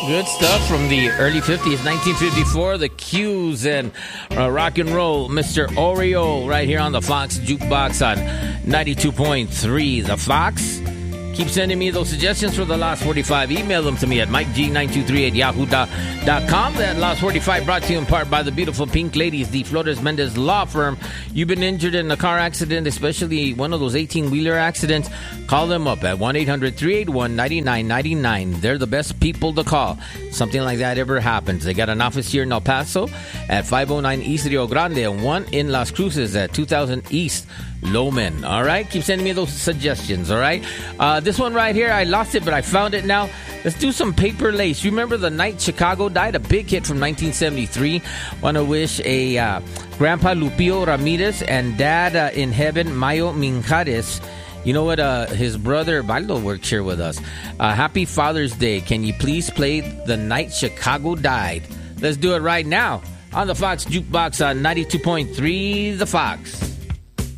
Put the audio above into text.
Good stuff from the early 50s, 1954, the Q's and rock and roll. Mr. Oreo right here on the Fox Jukebox on 92.3. The Fox. Keep sending me those suggestions for the Lost 45. Email them to me at MikeG923@yahoo.com. That Lost 45 brought to you in part by the beautiful Pink Ladies, the Flores Mendez Law Firm. You've been injured in a car accident, especially one of those 18-wheeler accidents. Call them up at 1-800-381-9999. They're the best people to call. Something like that ever happens. They got an office here in El Paso at 509 East Rio Grande and one in Las Cruces at 2000 East Loman. All right? Keep sending me those suggestions, all right? This one right here, I lost it, but I found it now. Let's do some Paper Lace. You remember the night Chicago died? A big hit from 1973. Want to wish a Grandpa Lupio Ramirez and Dad in heaven, Mayo Minjares. You know what? His brother Baldo works here with us. Happy Father's Day. Can you please play The Night Chicago Died? Let's do it right now on the Fox Jukebox on 92.3 The Fox.